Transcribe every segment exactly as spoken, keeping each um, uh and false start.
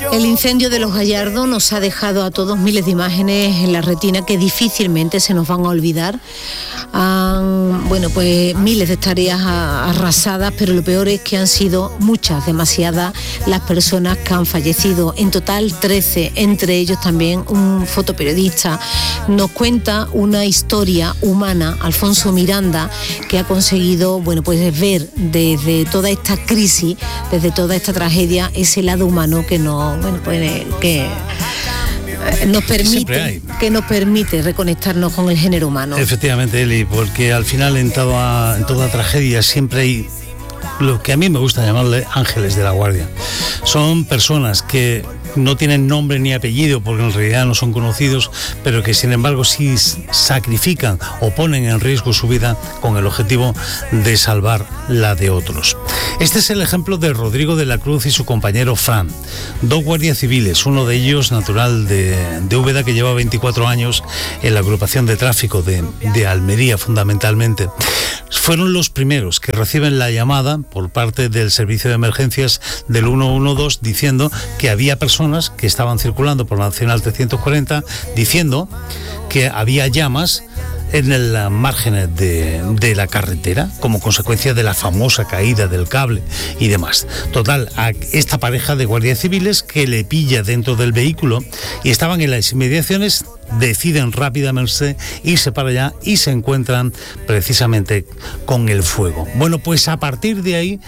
El incendio de Los Gallardos nos ha dejado a todos miles de imágenes en la retina que difícilmente se nos van a olvidar. Han, bueno, pues miles de hectáreas arrasadas, pero lo peor es que han sido muchas, demasiadas las personas que han fallecido. En total trece, entre ellos también un fotoperiodista. Nos cuenta una historia humana, Alfonso Miranda, que ha conseguido, bueno, pues ver desde toda esta crisis, desde toda esta tragedia, ese lado humano que nos, bueno, pues que nos permite, que nos permite reconectarnos con el género humano. Efectivamente, Eli, porque al final en toda, en toda tragedia siempre hay lo que a mí me gusta llamarle ángeles de la guardia. Son personas que no tienen nombre ni apellido porque en realidad no son conocidos, pero que sin embargo sí sacrifican o ponen en riesgo su vida con el objetivo de salvar la de otros. Este es el ejemplo de Rodrigo de la Cruz y su compañero Fran, dos guardias civiles, uno de ellos natural de, de Úbeda, que lleva veinticuatro años en la agrupación de tráfico de, de Almería fundamentalmente. Fueron los primeros que reciben la llamada por parte del servicio de emergencias del uno uno dos diciendo que había personas que estaban circulando por la Nacional trescientos cuarenta diciendo que había llamas en el margen de, de la carretera como consecuencia de la famosa caída del cable y demás. Total, a esta pareja de guardias civiles que le pilla dentro del vehículo y estaban en las inmediaciones, deciden rápidamente irse para allá y se encuentran precisamente con el fuego. Bueno, pues a partir de ahí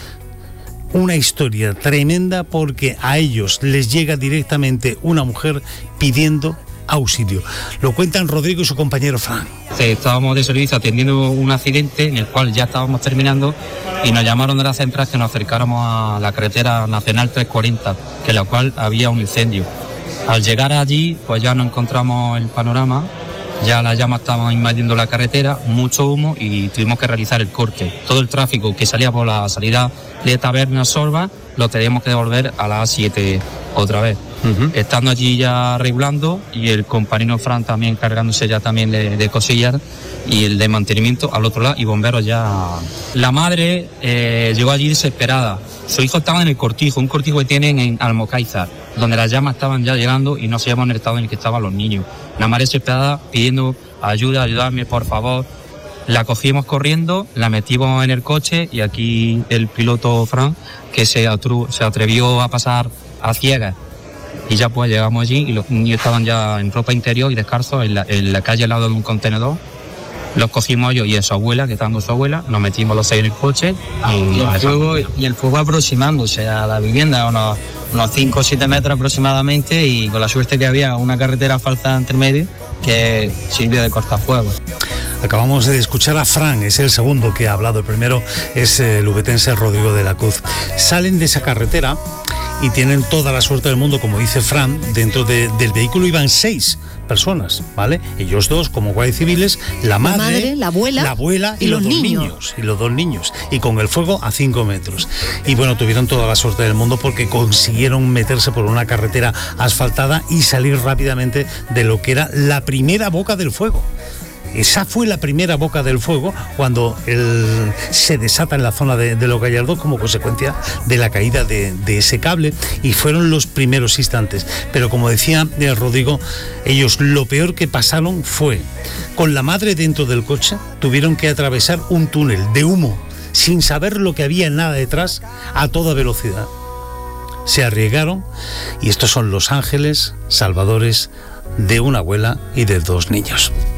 una historia tremenda, porque a ellos les llega directamente una mujer pidiendo auxilio. Lo cuentan Rodrigo y su compañero Fran. Estábamos de servicio atendiendo un accidente en el cual ya estábamos terminando y nos llamaron de la central que nos acercáramos a la carretera nacional trescientos cuarenta, que en la cual había un incendio. Al llegar allí, pues ya no encontramos el panorama, ya las llamas estaban invadiendo la carretera, mucho humo y tuvimos que realizar el corte. Todo el tráfico que salía por la salida de Taberna Sorba lo teníamos que devolver a las siete otra vez. Uh-huh. Estando allí ya regulando y el compañero Fran también cargándose ya también de, de cosillas y el de mantenimiento al otro lado y bomberos ya. La madre eh, llegó allí desesperada. Su hijo estaba en el cortijo, un cortijo que tienen en Almocáizar, donde las llamas estaban ya llegando y no sabíamos en el estado en el que estaban los niños. La madre desesperada pidiendo ayuda, ayudarme por favor. La cogimos corriendo, la metimos en el coche y aquí el piloto Fran, que se, atru- se atrevió a pasar a ciegas. Y ya pues llegamos allí y los niños estaban ya en ropa interior y descalzos en la, en la calle al lado de un contenedor. Los cogimos yo y a su abuela, que estaba con su abuela, nos metimos los seis en el coche y, y, el, fuego, y el fuego aproximándose a la vivienda, unos, unos cinco o siete metros aproximadamente, y con la suerte que había una carretera falsa entre medio que sirvió de cortafuegos. Acabamos de escuchar a Fran, es el segundo que ha hablado, el primero es el ubetense Rodrigo de la Cruz. Salen de esa carretera y tienen toda la suerte del mundo, como dice Fran. Dentro de, del vehículo iban seis personas, ¿vale? Ellos dos como guardias civiles, la madre, la, madre, la abuela, la abuela y, y los, los dos niños. niños y los dos niños y con el fuego a cinco metros. Y bueno, tuvieron toda la suerte del mundo porque consiguieron meterse por una carretera asfaltada y salir rápidamente de lo que era la primera boca del fuego. Esa fue la primera boca del fuego cuando el, se desata en la zona de, de Los Gallardos como consecuencia de la caída de, de ese cable, y fueron los primeros instantes. Pero como decía Rodrigo, ellos lo peor que pasaron fue, con la madre dentro del coche, tuvieron que atravesar un túnel de humo sin saber lo que había nada detrás a toda velocidad. Se arriesgaron y estos son los ángeles salvadores de una abuela y de dos niños.